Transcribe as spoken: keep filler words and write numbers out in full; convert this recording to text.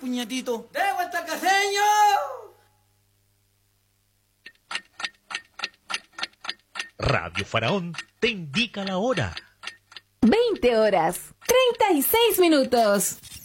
puñetito. ¡De vuelta caseño! Radio Faraón te indica la hora. veinte horas, treinta y seis minutos.